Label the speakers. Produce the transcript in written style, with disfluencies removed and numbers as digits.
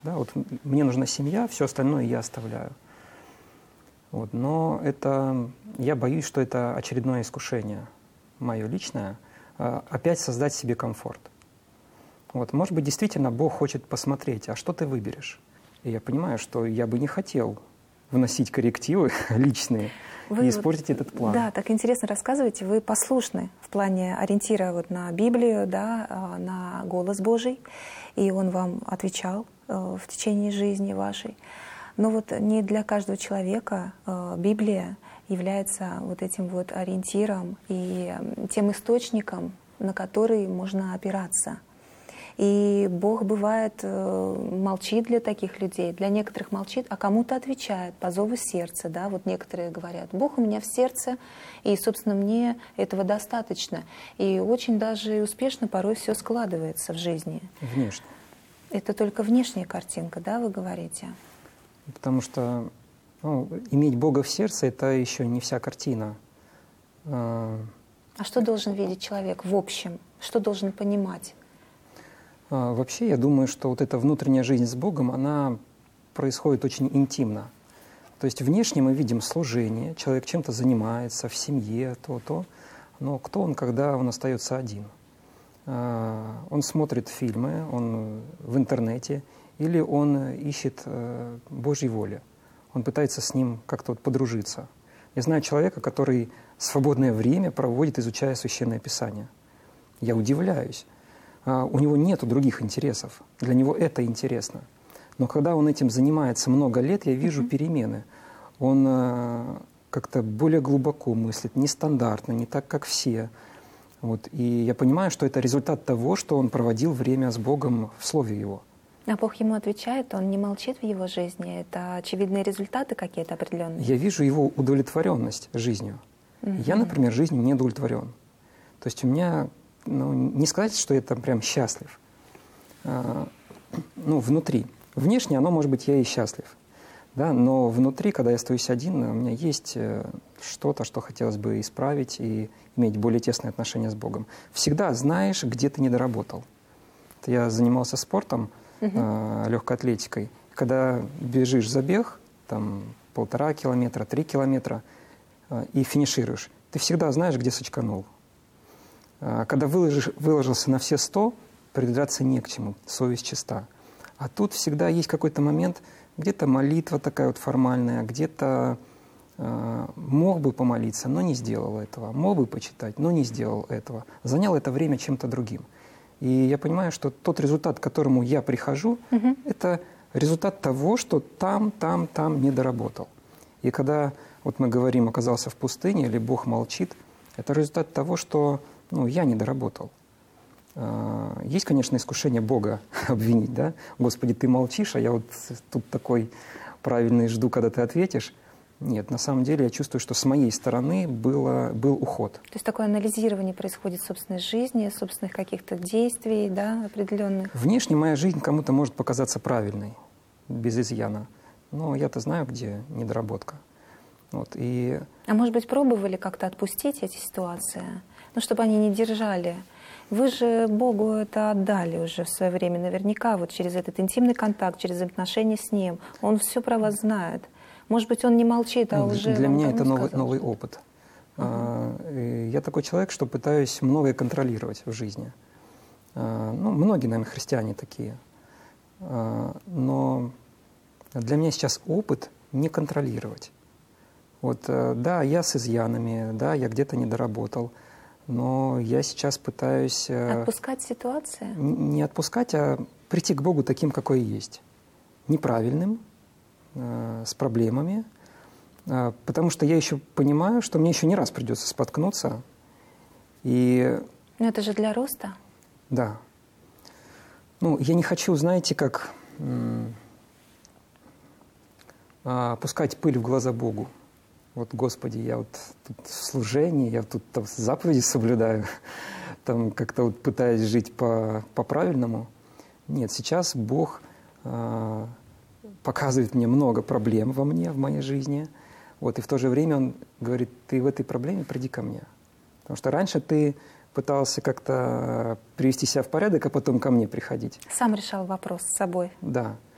Speaker 1: Да, вот мне нужна семья, все остальное я оставляю. Вот, но я боюсь, что это очередное искушение мое личное, опять создать себе комфорт. Вот, может быть, действительно Бог хочет посмотреть, а что ты выберешь? И я понимаю, что я бы не хотел вносить коррективы личные и испортить этот план.
Speaker 2: Да, так интересно рассказываете. Вы послушны в плане ориентира на Библию, да, на голос Божий, и Он вам отвечал в течение жизни вашей. Но вот не для каждого человека Библия является вот этим вот ориентиром и тем источником, на который можно опираться. И Бог, бывает, молчит для таких людей. Для некоторых молчит, а кому-то отвечает по зову сердца. Да? Вот некоторые говорят: Бог у меня в сердце, и, собственно, мне этого достаточно. И очень даже успешно порой все складывается в жизни.
Speaker 1: Внешне.
Speaker 2: Это только внешняя картинка, да, вы говорите?
Speaker 1: Потому что иметь Бога в сердце — это еще не вся картина.
Speaker 2: А что должен видеть человек в общем? Что должен понимать?
Speaker 1: Вообще, я думаю, что вот эта внутренняя жизнь с Богом, она происходит очень интимно. То есть внешне мы видим служение, человек чем-то занимается, в семье, то. Но кто он, когда он остается один? Он смотрит фильмы, он в интернете, или он ищет Божьей воли. Он пытается с ним как-то подружиться. Я знаю человека, который свободное время проводит, изучая Священное Писание. Я удивляюсь. У него нет других интересов. Для него это интересно. Но когда он этим занимается много лет, я вижу перемены. Он как-то более глубоко мыслит, нестандартно, не так, как все. Вот. И я понимаю, что это результат того, что он проводил время с Богом в Слове Его.
Speaker 2: А Бог ему отвечает, он не молчит в его жизни. Это очевидные результаты какие-то определенные?
Speaker 1: Я вижу его удовлетворенность жизнью. Я, например, жизнью не удовлетворен. То есть у меня, не сказать, что я там прям счастлив. Внутри. Внешне оно, может быть, я и счастлив. Да? Но внутри, когда я остаюсь один, у меня есть что-то, что хотелось бы исправить и иметь более тесные отношения с Богом. Всегда знаешь, где ты недоработал. Я занимался спортом, легкой атлетикой. Когда бежишь забег, там 1,5 километра, 3 километра, и финишируешь, ты всегда знаешь, где сочканул. Когда выложился на все 100, придраться не к чему, совесть чиста. А тут всегда есть какой-то момент, где-то молитва такая вот формальная, где-то мог бы помолиться, но не сделал этого, мог бы почитать, но не сделал этого. Занял это время чем-то другим. И я понимаю, что тот результат, к которому я прихожу, это результат того, что там не доработал. И когда вот мы говорим, оказался в пустыне, или Бог молчит, это результат того, что я не доработал. Есть, конечно, искушение Бога обвинить, да? Господи, ты молчишь, а я вот тут такой правильный жду, когда ты ответишь. Нет, на самом деле я чувствую, что с моей стороны был уход.
Speaker 2: То есть такое анализирование происходит собственной жизни, собственных каких-то действий, да, определенных?
Speaker 1: Внешне моя жизнь кому-то может показаться правильной, без изъяна. Но я-то знаю, где недоработка. Вот,
Speaker 2: А может быть, пробовали как-то отпустить эти ситуации? Чтобы они не держали. Вы же Богу это отдали уже в свое время, наверняка, вот через этот интимный контакт, через отношения с Ним. Он все про вас знает. Может быть, Он не молчит, а уже
Speaker 1: Для меня это
Speaker 2: сказал,
Speaker 1: новый опыт. Я такой человек, что пытаюсь многое контролировать в жизни. Многие, наверное, христиане такие. Но для меня сейчас опыт не контролировать. Вот, да, я с изъянами, да, я где-то не доработал, но я сейчас пытаюсь...
Speaker 2: Отпускать ситуации?
Speaker 1: Не отпускать, а прийти к Богу таким, какой есть. Неправильным, с проблемами, потому что я еще понимаю, что мне еще не раз придется споткнуться.
Speaker 2: Но это же для роста.
Speaker 1: Да. Я не хочу, знаете, как пускать пыль в глаза Богу. Вот, Господи, я вот тут в служении, я тут заповеди соблюдаю, там как-то вот пытаюсь жить по-правильному. Нет, сейчас Бог показывает мне много проблем во мне, в моей жизни. Вот, и в то же время Он говорит: ты в этой проблеме приди ко мне. Потому что раньше ты пытался как-то привести себя в порядок, а потом ко мне приходить.
Speaker 2: Сам решал вопрос с собой.
Speaker 1: Да.